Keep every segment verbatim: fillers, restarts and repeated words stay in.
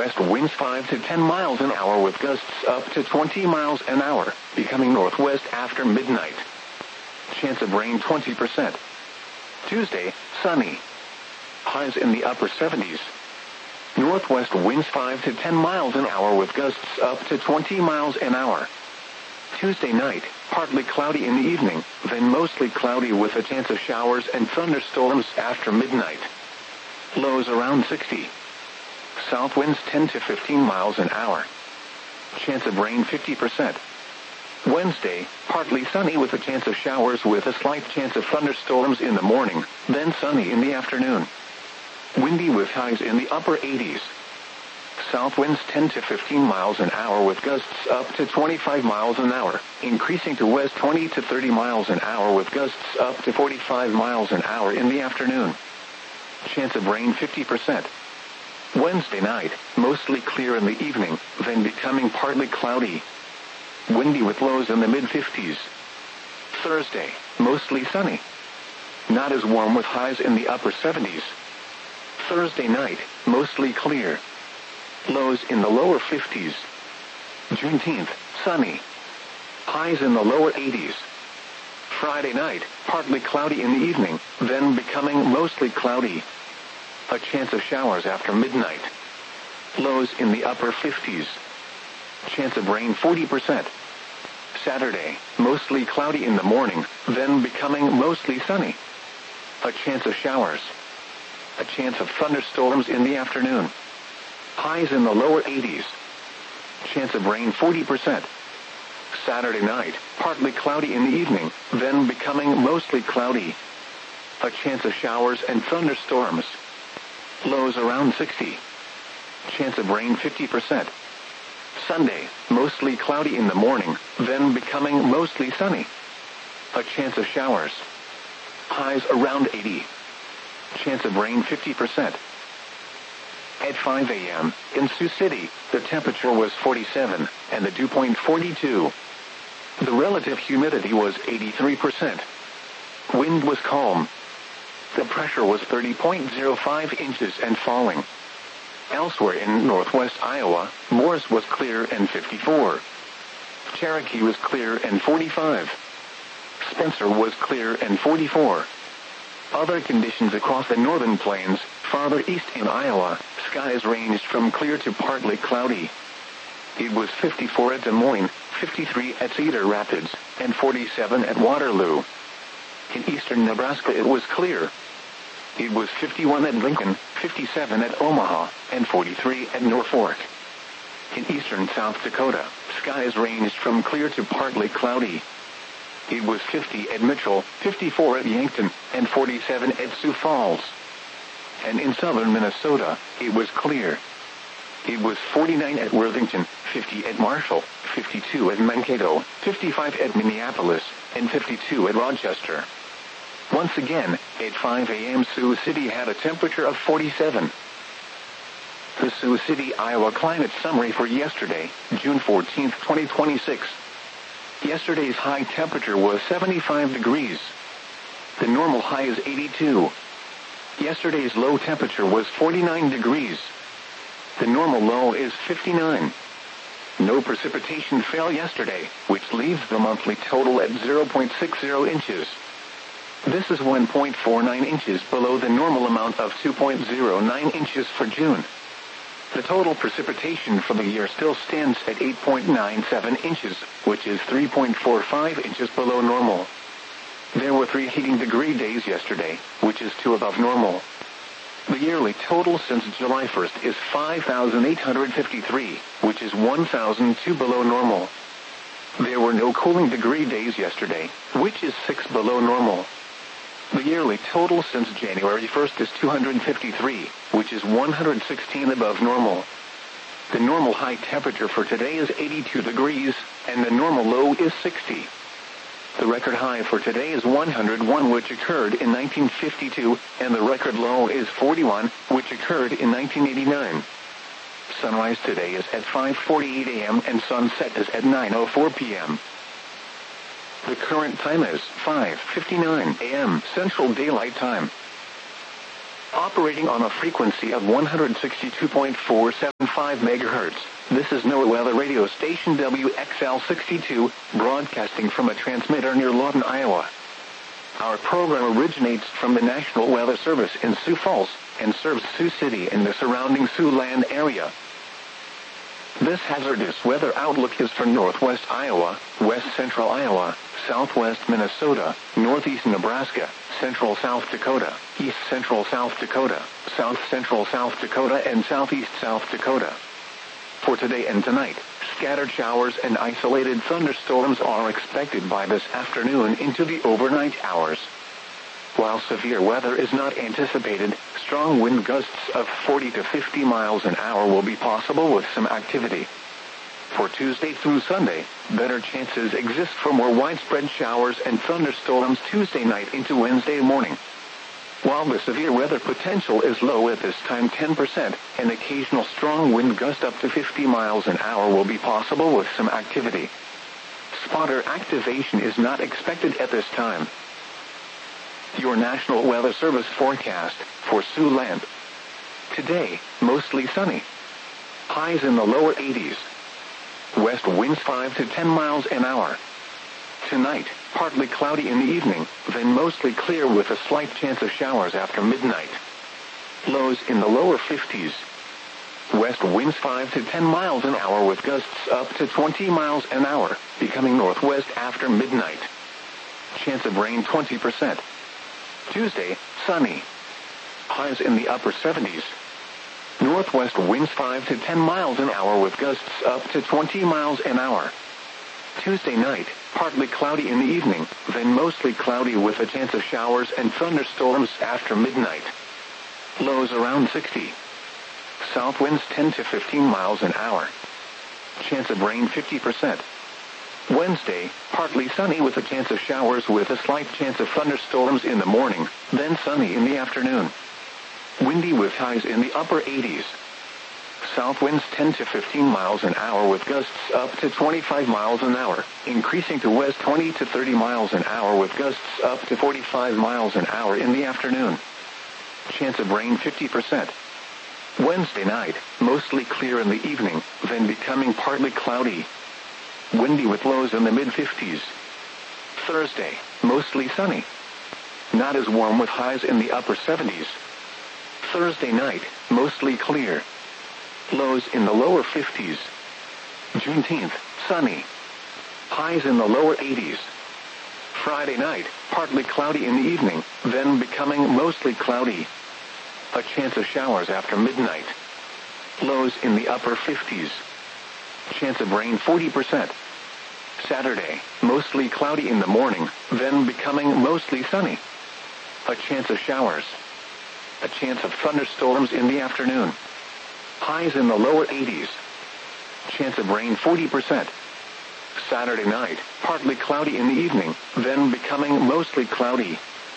northwest winds five to ten miles an hour with gusts up to twenty miles an hour, becoming northwest after midnight. Chance of rain twenty percent. Tuesday, sunny. Highs in the upper seventies. Northwest winds five to ten miles an hour with gusts up to twenty miles an hour. Tuesday night, partly cloudy in the evening, then mostly cloudy with a chance of showers and thunderstorms after midnight. Lows around sixty. South winds ten to fifteen miles an hour. Chance of rain fifty percent. Wednesday, partly sunny with a chance of showers with a slight chance of thunderstorms in the morning, then sunny in the afternoon. Windy with highs in the upper eighties. South winds ten to fifteen miles an hour with gusts up to twenty-five miles an hour, increasing to west twenty to thirty miles an hour with gusts up to forty-five miles an hour in the afternoon. Chance of rain fifty percent. Wednesday night, mostly clear in the evening, then becoming partly cloudy. Windy with lows in the mid-fifties. Thursday, mostly sunny. Not as warm with highs in the upper seventies. Thursday night, mostly clear. Lows in the lower fifties. Juneteenth, sunny. Highs in the lower eighties. Friday night, partly cloudy in the evening, then becoming mostly cloudy. A chance of showers after midnight. Lows in the upper fifties. Chance of rain forty percent. Saturday, mostly cloudy in the morning, then becoming mostly sunny. A chance of showers. A chance of thunderstorms in the afternoon. Highs in the lower eighties. Chance of rain forty percent. Saturday night, partly cloudy in the evening, then becoming mostly cloudy. A chance of showers and thunderstorms. Lows around sixty. Chance of rain fifty percent. Sunday, mostly cloudy in the morning, then becoming mostly sunny. A chance of showers. Highs around eighty. Chance of rain fifty percent. At five a.m., in Sioux City, the temperature was forty-seven, and the dew point forty-two. The relative humidity was eighty-three percent. Wind was calm. The pressure was thirty point zero five inches and falling. Elsewhere in northwest Iowa, Morris was clear and fifty-four. Cherokee was clear and forty-five. Spencer was clear and forty-four. Other conditions across the northern plains, farther east in Iowa, skies ranged from clear to partly cloudy. It was fifty-four at Des Moines, fifty-three at Cedar Rapids, and forty-seven at Waterloo. In eastern Nebraska it was clear. It was fifty-one at Lincoln, fifty-seven at Omaha, and forty-three at Norfolk. In eastern South Dakota, skies ranged from clear to partly cloudy. It was fifty at Mitchell, fifty-four at Yankton, and forty-seven at Sioux Falls. And in southern Minnesota, it was clear. It was forty-nine at Worthington, fifty at Marshall, fifty-two at Mankato, fifty-five at Minneapolis, and fifty-two at Rochester. Once again, at five a.m. Sioux City had a temperature of forty-seven. The Sioux City, Iowa climate summary for yesterday, June fourteenth, twenty twenty-six. Yesterday's high temperature was seventy-five degrees. The normal high is eighty-two. Yesterday's low temperature was forty-nine degrees. The normal low is fifty-nine. No precipitation fell yesterday, which leaves the monthly total at zero point six zero inches. This is one point four nine inches below the normal amount of two point zero nine inches for June. The total precipitation for the year still stands at eight point nine seven inches, which is three point four five inches below normal. There were three heating degree days yesterday, which is two above normal. The yearly total since July first is five thousand eight hundred fifty-three, which is one thousand two below normal. There were no cooling degree days yesterday, which is six below normal. The yearly total since January first is two hundred fifty-three, which is one hundred sixteen above normal. The normal high temperature for today is eighty-two degrees, and the normal low is sixty. The record high for today is one hundred one, which occurred in nineteen fifty-two, and the record low is forty-one, which occurred in nineteen eighty-nine. Sunrise today is at five forty-eight a.m. and sunset is at nine oh four p.m. The current time is five fifty-nine a.m. Central Daylight Time. Operating on a frequency of one hundred sixty-two point four seven five megahertz, this is NOAA weather radio station W X L sixty-two, broadcasting from a transmitter near Lawton, Iowa. Our program originates from the National Weather Service in Sioux Falls, and serves Sioux City and the surrounding Siouxland area. This hazardous weather outlook is for northwest Iowa, west central Iowa, southwest Minnesota, northeast Nebraska, central South Dakota, east central South Dakota, south central South Dakota, and southeast South Dakota. For today and tonight, scattered showers and isolated thunderstorms are expected by this afternoon into the overnight hours. While severe weather is not anticipated, strong wind gusts of forty to fifty miles an hour will be possible with some activity. For Tuesday through Sunday, better chances exist for more widespread showers and thunderstorms Tuesday night into Wednesday morning. While the severe weather potential is low at this time, ten percent, an occasional strong wind gust up to fifty miles an hour will be possible with some activity. Spotter activation is not expected at this time. Your National Weather Service forecast for Siouxland. Today, mostly sunny. Highs in the lower eighties. West winds five to ten miles an hour. Tonight, partly cloudy in the evening, then mostly clear with a slight chance of showers after midnight. Lows in the lower fifties. West winds five to ten miles an hour with gusts up to twenty miles an hour, becoming northwest after midnight. Chance of rain twenty percent. Tuesday, sunny. Highs in the upper seventies. Northwest winds five to ten miles an hour with gusts up to twenty miles an hour. Tuesday night, partly cloudy in the evening, then mostly cloudy with a chance of showers and thunderstorms after midnight. Lows around sixty. South winds ten to fifteen miles an hour. Chance of rain fifty percent. Wednesday, partly sunny with a chance of showers with a slight chance of thunderstorms in the morning, then sunny in the afternoon. Windy with highs in the upper eighties. South winds ten to fifteen miles an hour with gusts up to twenty-five miles an hour, increasing to west twenty to thirty miles an hour with gusts up to forty-five miles an hour in the afternoon. Chance of rain fifty percent. Wednesday night, mostly clear in the evening, then becoming partly cloudy. Windy with lows in the mid-fifties. Thursday, mostly sunny. Not as warm with highs in the upper seventies. Thursday night, mostly clear. Lows in the lower fifties. Juneteenth, sunny. Highs in the lower eighties. Friday night, partly cloudy in the evening, then becoming mostly cloudy. A chance of showers after midnight. Lows in the upper fifties. Chance of rain forty percent. Saturday, mostly cloudy in the morning, then becoming mostly sunny. A chance of showers. A chance of thunderstorms in the afternoon. Highs in the lower eighties. Chance of rain forty percent. Saturday night, partly cloudy in the evening, then becoming mostly cloudy.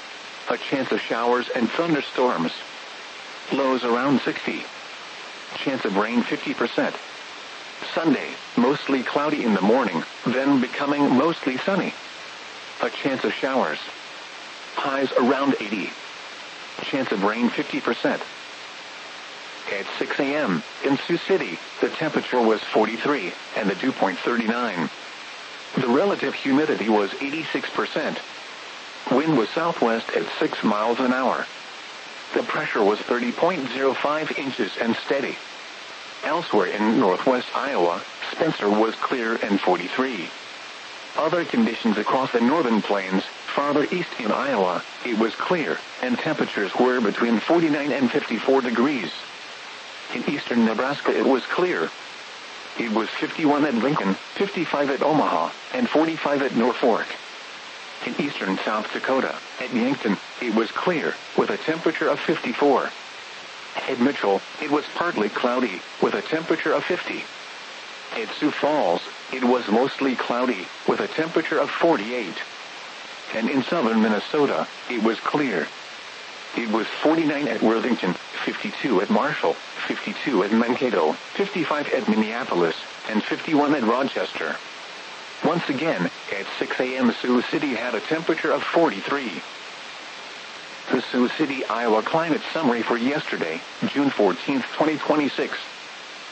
A chance of showers and thunderstorms. Lows around sixty. Chance of rain fifty percent. Sunday, mostly cloudy in the morning, then becoming mostly sunny. A chance of showers. Highs around eighty. Chance of rain fifty percent. At six a.m., in Sioux City, the temperature was forty-three, and the dew point thirty-nine. The relative humidity was eighty-six percent. Wind was southwest at six miles an hour. The pressure was thirty point zero five inches and steady. Elsewhere in northwest Iowa, Spencer was clear and forty-three. Other conditions across the northern plains, farther east in Iowa, it was clear, and temperatures were between forty-nine and fifty-four degrees. In eastern Nebraska it was clear. It was fifty-one at Lincoln, fifty-five at Omaha, and forty-five at Norfolk. In eastern South Dakota, at Yankton, it was clear, with a temperature of fifty-four. At Mitchell, it was partly cloudy, with a temperature of fifty. At Sioux Falls, it was mostly cloudy, with a temperature of forty-eight. And in southern Minnesota, it was clear. It was forty-nine at Worthington, fifty-two at Marshall, fifty-two at Mankato, fifty-five at Minneapolis, and fifty-one at Rochester. Once again, at six a.m. Sioux City had a temperature of forty-three. The Sioux City, Iowa climate summary for yesterday, June fourteenth, twenty twenty-six.